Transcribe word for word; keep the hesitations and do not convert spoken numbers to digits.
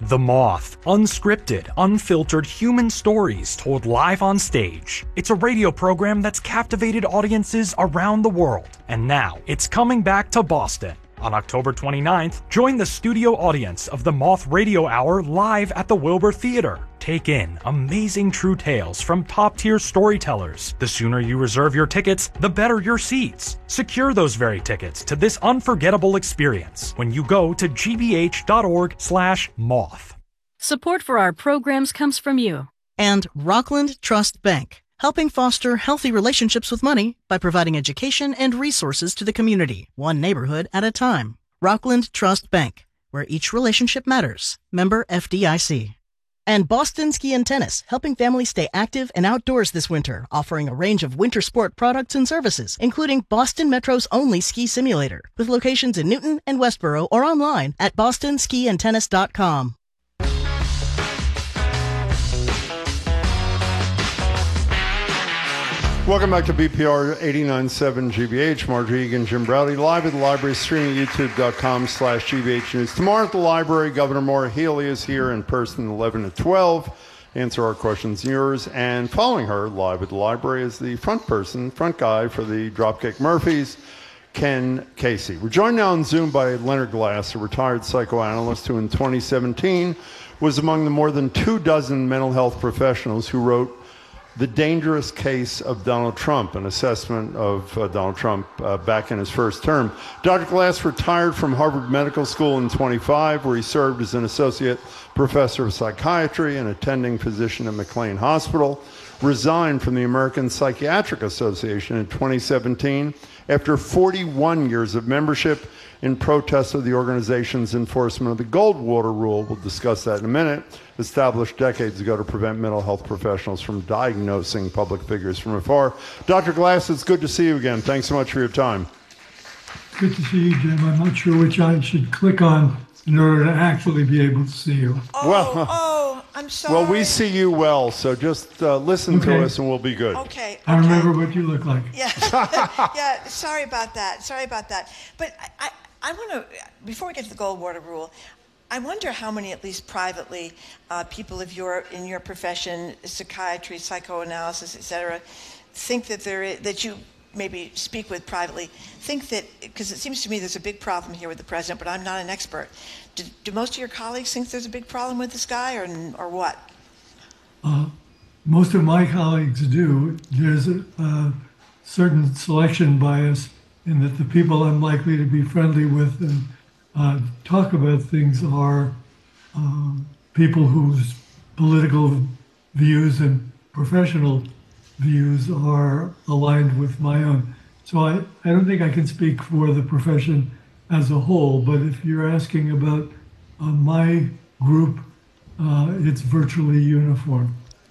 The Moth. Unscripted, unfiltered human stories told live on stage. It's a radio program that's captivated audiences around the world. And now, it's coming back to Boston. On October twenty-ninth, join the studio audience of the Moth Radio Hour live at the Wilbur Theater. Take in amazing true tales from top-tier storytellers. The sooner you reserve your tickets, the better your seats. Secure those very tickets to this unforgettable experience when you go to g b h dot org slash moth. Support for our programs comes from you. And Rockland Trust Bank, helping foster healthy relationships with money by providing education and resources to the community, one neighborhood at a time. Rockland Trust Bank, where each relationship matters. Member F D I C. And Boston Ski and Tennis, helping families stay active and outdoors this winter, offering a range of winter sport products and services, including Boston Metro's only ski simulator, with locations in Newton and Westboro or online at boston ski and tennis dot com. Welcome back to B P R eighty-nine point seven G B H. Margie Egan, Jim Browdy, live at the library, streaming at youtube dot com slash G B H News. Tomorrow at the library, Governor Maura Healey is here in person eleven to twelve. Answer our questions and yours. And following her, live at the library, is the front person, front guy for the Dropkick Murphys, Ken Casey. We're joined now on Zoom by Leonard Glass, a retired psychoanalyst who in twenty seventeen was among the more than two dozen mental health professionals who wrote The Dangerous Case of Donald Trump, an assessment of uh, Donald Trump uh, back in his first term. Doctor Glass retired from Harvard Medical School in twenty-five, where he served as an associate professor of psychiatry and attending physician at McLean Hospital. Resigned from the American Psychiatric Association in twenty seventeen after forty-one years of membership in protest of the organization's enforcement of the Goldwater Rule. We'll discuss that in a minute. Established decades ago to prevent mental health professionals from diagnosing public figures from afar. Doctor Glass, it's good to see you again. Thanks so much for your time. Good to see you, Jim. I'm not sure which I should click on in order to actually be able to see you. Oh, well, oh, I'm sorry. Well, we see you well, so just uh, listen okay. to us and we'll be good. Okay. okay. I remember what you look like. Yeah. yeah. Sorry about that. Sorry about that. But I, I, I want to, before we get to the Goldwater Rule, I wonder how many, at least privately, uh, people of your in your profession, psychiatry, psychoanalysis, et cetera, think that there is, that you maybe speak with privately, think that, because it seems to me there's a big problem here with the president, but I'm not an expert. Do, do most of your colleagues think there's a big problem with this guy, or or what? Uh, most of my colleagues do. There's a, a certain selection bias in that the people I'm likely to be friendly with and uh, talk about things are um, people whose political views and professional views are aligned with my own. So I, I don't think I can speak for the profession as a whole, but if you're asking about uh, my group, uh, it's virtually uniform.